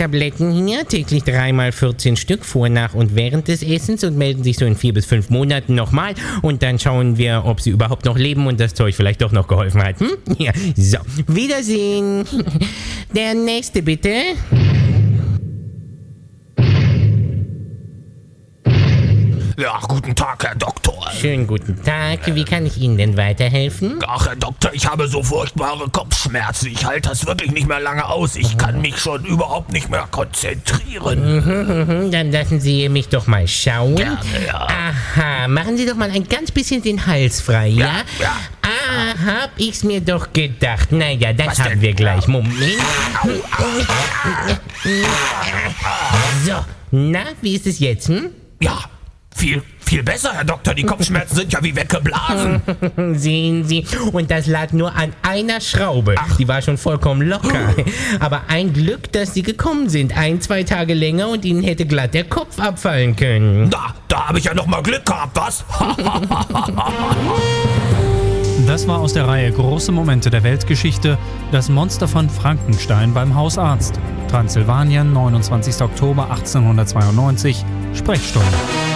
Tabletten hier, täglich 3 x 14 Stück, vor, nach und während des Essens und melden sich so in 4 bis 5 Monaten nochmal und dann schauen wir, ob sie überhaupt noch leben und das Zeug vielleicht doch noch geholfen hat. Ja, so, Wiedersehen. Der nächste bitte. Ja, guten Tag, Herr Doktor. Schönen guten Tag, wie kann ich Ihnen denn weiterhelfen? Ach, Herr Doktor, ich habe so furchtbare Kopfschmerzen. Ich halte das wirklich nicht mehr lange aus. Ich kann mich schon überhaupt nicht mehr konzentrieren. Dann lassen Sie mich doch mal schauen. Gerne, ja. Aha, machen Sie doch mal ein ganz bisschen den Hals frei, ja? Ja. Ah, hab ich's mir doch gedacht. Naja, das Was haben denn? wir gleich. Moment. So, na, wie ist es jetzt, Ja, viel besser, Herr Doktor. Die Kopfschmerzen sind ja wie weggeblasen. Sehen Sie, und das lag nur an einer Schraube. Die war schon vollkommen locker. Aber ein Glück, dass Sie gekommen sind. 1-2 Tage länger und Ihnen hätte glatt der Kopf abfallen können. Da habe ich ja noch mal Glück gehabt, was? Das war aus der Reihe Große Momente der Weltgeschichte, das Monster von Frankenstein beim Hausarzt. Transsilvanien, 29. Oktober 1892, Sprechstunde.